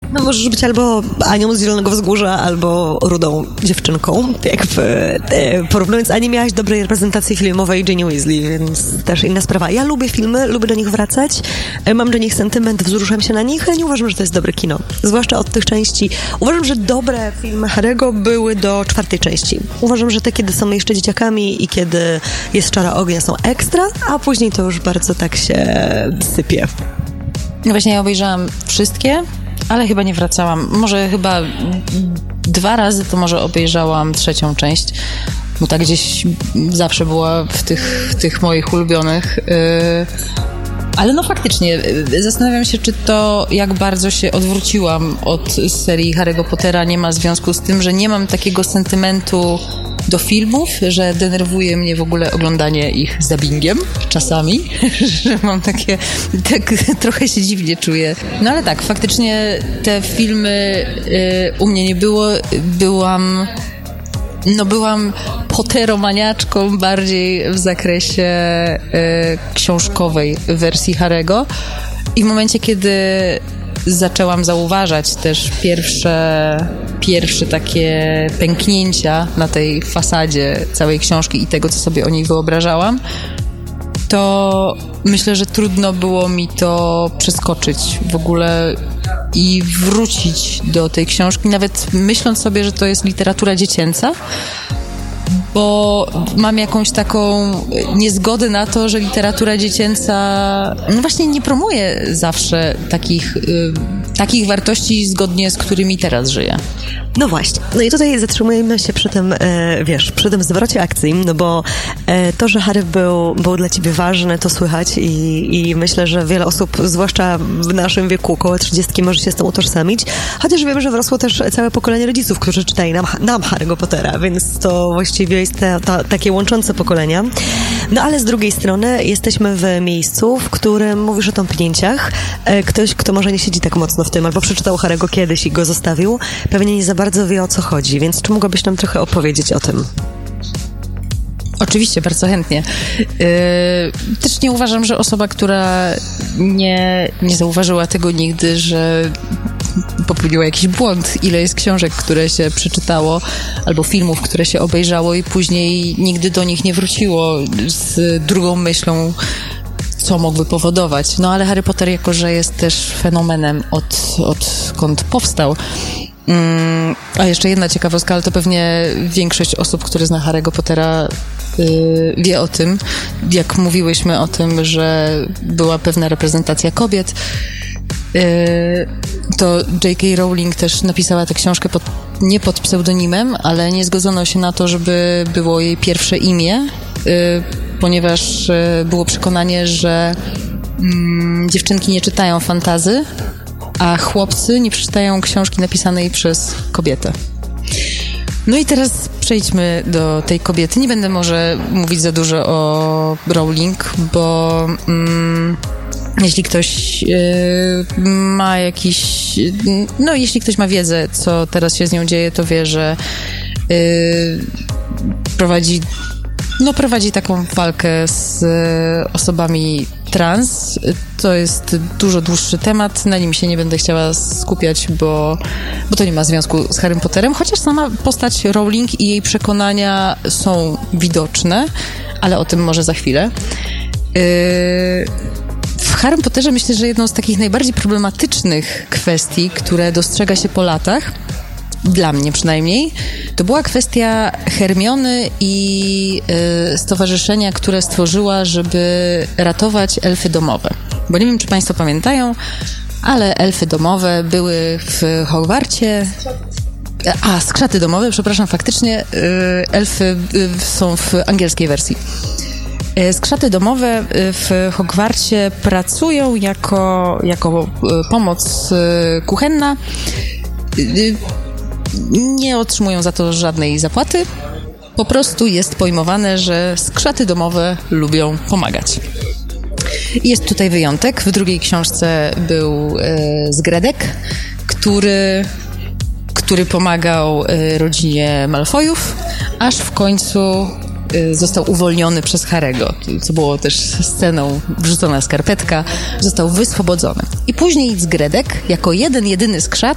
No możesz być albo Anią z Zielonego Wzgórza, albo rudą dziewczynką. Jakby porównując Anię, miałaś dobrej reprezentacji filmowej Ginny Weasley, więc też inna sprawa. Ja lubię filmy, lubię do nich wracać, mam do nich sentyment, wzruszam się na nich, ale nie uważam, że to jest dobre kino. Zwłaszcza od tych części. Uważam, że dobre filmy Harry'ego były do 4. części. Uważam, że te, kiedy są jeszcze dzieciakami i kiedy jest Czara Ognia, są ekstra, a później to już bardzo tak się sypie. No właśnie, ja obejrzałam wszystkie, ale chyba nie wracałam. Może chyba 2 razy to może obejrzałam 3. część, bo tak gdzieś zawsze była w tych moich ulubionych. Ale no faktycznie, zastanawiam się, czy to, jak bardzo się odwróciłam od serii Harry'ego Pottera, nie ma związku z tym, że nie mam takiego sentymentu do filmów, że denerwuje mnie w ogóle oglądanie ich z dubbingiem czasami, że mam takie, tak trochę się dziwnie czuję. No ale tak, faktycznie te filmy u mnie nie było, byłam potteromaniaczką bardziej w zakresie książkowej wersji Harry'ego i w momencie, kiedy zaczęłam zauważać też pierwsze takie pęknięcia na tej fasadzie całej książki i tego, co sobie o niej wyobrażałam, to myślę, że trudno było mi to przeskoczyć w ogóle i wrócić do tej książki, nawet myśląc sobie, że to jest literatura dziecięca, bo mam jakąś taką niezgodę na to, że literatura dziecięca no właśnie nie promuje zawsze takich wartości, zgodnie z którymi teraz żyję. No właśnie. No i tutaj zatrzymujemy się przy tym, przy tym zwrocie akcji, no bo to, że Harry był dla ciebie ważny, to słychać i myślę, że wiele osób, zwłaszcza w naszym wieku, około 30, może się z tym utożsamić, chociaż wiem, że wyrosło też całe pokolenie rodziców, którzy czytali nam Harry'ego Pottera, więc to właściwie jest takie łączące pokolenia. No ale z drugiej strony jesteśmy w miejscu, w którym mówisz o tąpnięciach. Ktoś, kto może nie siedzi tak mocno w tym, albo przeczytał Harry'ego kiedyś i go zostawił, pewnie nie za bardzo wie, o co chodzi, więc czy mogłabyś nam trochę opowiedzieć o tym? Oczywiście, bardzo chętnie. Też nie uważam, że osoba, która nie zauważyła tego nigdy, że popełniła jakiś błąd, ile jest książek, które się przeczytało, albo filmów, które się obejrzało i później nigdy do nich nie wróciło z drugą myślą, co mógłby powodować. No ale Harry Potter, jako że jest też fenomenem odkąd powstał. A jeszcze jedna ciekawostka, ale to pewnie większość osób, które zna Harry'ego Pottera, wie o tym, jak mówiłyśmy o tym, że była pewna reprezentacja kobiet, to J.K. Rowling też napisała tę książkę nie pod pseudonimem, ale nie zgodzono się na to, żeby było jej pierwsze imię, ponieważ było przekonanie, że dziewczynki nie czytają fantasy, a chłopcy nie przeczytają książki napisanej przez kobietę. No i teraz przejdźmy do tej kobiety. Nie będę może mówić za dużo o Rowling, bo jeśli ktoś ma jeśli ktoś ma wiedzę, co teraz się z nią dzieje, to wie, że prowadzi taką walkę z osobami trans. To jest dużo dłuższy temat, na nim się nie będę chciała skupiać, bo to nie ma związku z Harrym Potterem, chociaż sama postać Rowling i jej przekonania są widoczne, ale o tym może za chwilę. W Harrym Potterze myślę, że jedną z takich najbardziej problematycznych kwestii, które dostrzega się po latach, dla mnie przynajmniej, to była kwestia Hermiony i stowarzyszenia, które stworzyła, żeby ratować elfy domowe. Bo nie wiem, czy państwo pamiętają, ale elfy domowe były w Hogwarcie. Skrzaty domowe, przepraszam, faktycznie elfy są w angielskiej wersji. Skrzaty domowe w Hogwarcie pracują jako pomoc kuchenna. Nie otrzymują za to żadnej zapłaty. Po prostu jest pojmowane, że skrzaty domowe lubią pomagać. Jest tutaj wyjątek. W drugiej książce był Zgredek, który pomagał rodzinie Malfoyów, aż w końcu został uwolniony przez Harry'ego, co było też sceną wrzucona skarpetka, został wyswobodzony. I później Zgredek, jako jedyny skrzat,